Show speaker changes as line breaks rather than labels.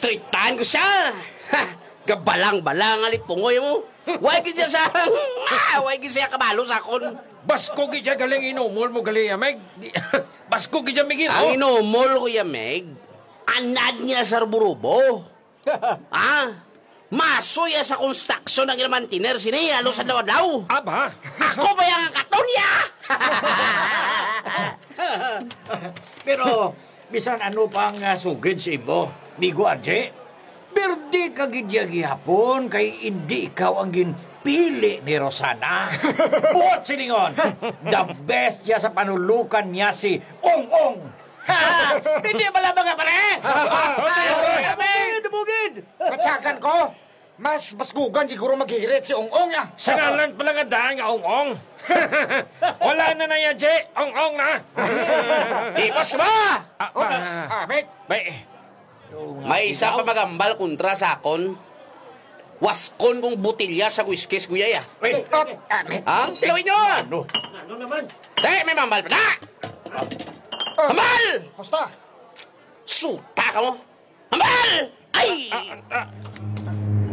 Stritan ko siya. Ha, gabalang-balang alipungoy mo. Huwag siya sa... Huwag siya kabalo sa akon.
Basko gidya galing inumol mo gali Meg. Basko gidya migil.
Ang inumol, Kuya Meg, anad niya sa burubo. Masuya sa construction ng ilmantiner siniyalo sa daw.
Aba.
Ako ba yung katon niya?
Pero, bisan ano pang sugid sa ibo, Bigo Adje, pero di ka gidya gihapon kay hindi ikaw ang ginpili ni Rosana. Buot silingon, the best niya sa panulukan niya si Ong-Ong. Hindi pala mga pare? Dumugid!
Katsakan ko, mas basgugan siguro maghihirit si Ong-Ong ya.
Sa ngalan pala nga daan nga ong-ong. Wala na na yan, Je. Ong-ong na.
Ipos ka ba?
Mate.
Bay,
May isa pa magambal kontra sa akon. Waskon kong butilya sa whiskys, kuya ya.
wait.
Ha? Tilawin nyo!
Ano naman?
May mambal pa na! Ambal!
Basta.
Suta ka mo! Ambal! Ay!